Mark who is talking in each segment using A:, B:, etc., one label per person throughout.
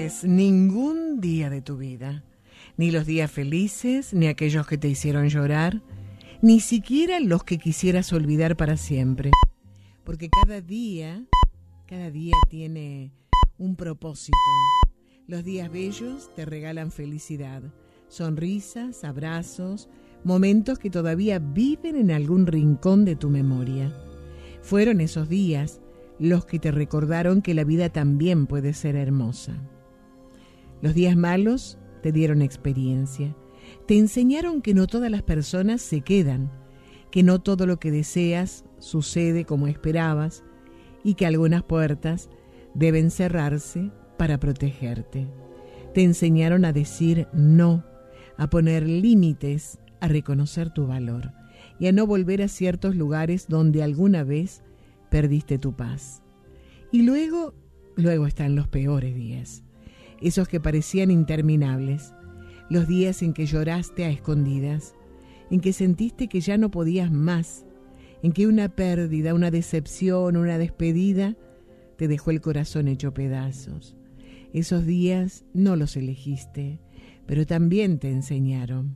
A: borres ningún día de tu vida, ni los días felices, ni aquellos que te hicieron llorar, ni siquiera los que quisieras olvidar para siempre, porque cada día tiene un propósito. Los días bellos te regalan felicidad, sonrisas, abrazos, momentos que todavía viven en algún rincón de tu memoria. Fueron esos días los que te recordaron que la vida también puede ser hermosa. Los días malos te dieron experiencia, te enseñaron que no todas las personas se quedan, que no todo lo que deseas sucede como esperabas y que algunas puertas deben cerrarse para protegerte. Te enseñaron a decir no, a poner límites, a reconocer tu valor y a no volver a ciertos lugares donde alguna vez perdiste tu paz. Y luego están los peores días, esos que parecían interminables, los días en que lloraste a escondidas, en que sentiste que ya no podías más, en que una pérdida, una decepción, una despedida te dejó el corazón hecho pedazos. Esos días no los elegiste, pero también te enseñaron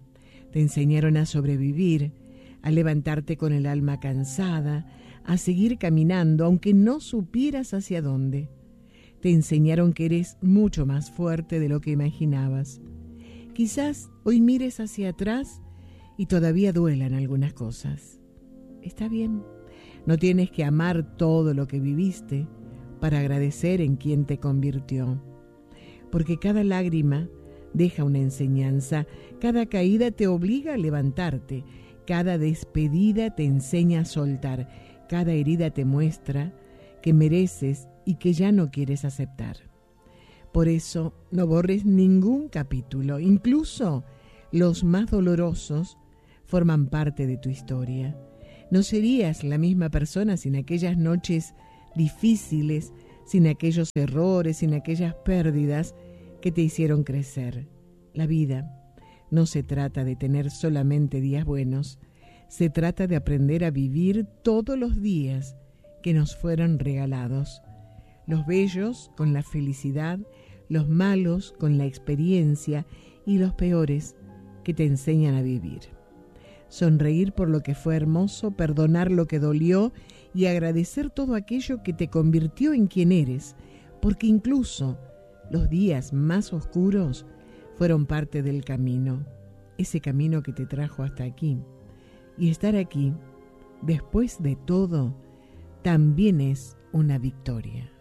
A: a sobrevivir, a levantarte con el alma cansada, a seguir caminando aunque no supieras hacia dónde. Te enseñaron que eres mucho más fuerte de lo que imaginabas. Quizás hoy mires hacia atrás y todavía duelan algunas cosas. Está bien, no tienes que amar todo lo que viviste para agradecer en quien te convirtió. Porque cada lágrima deja una enseñanza, cada caída te obliga a levantarte, cada despedida te enseña a soltar, cada herida te muestra que mereces y que ya no quieres aceptar. Por eso no borres ningún capítulo, incluso los más dolorosos forman parte de tu historia. No serías la misma persona sin aquellas noches difíciles, sin aquellos errores, sin aquellas pérdidas que te hicieron crecer. La vida no se trata de tener solamente días buenos, se trata de aprender a vivir todos los días que nos fueron regalados. Los bellos con la felicidad, los malos con la experiencia y los peores que te enseñan a vivir. Sonreír por lo que fue hermoso, perdonar lo que dolió y agradecer todo aquello que te convirtió en quien eres, porque incluso los días más oscuros fueron parte del camino, ese camino que te trajo hasta aquí. Y estar aquí, después de todo, también es una victoria.